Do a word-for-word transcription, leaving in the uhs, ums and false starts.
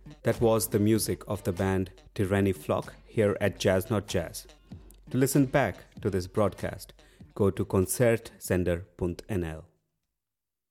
That was the music of the band Tyranny Flock here at Jazz Not Jazz. To listen back to this broadcast, go to concertsender dot n l.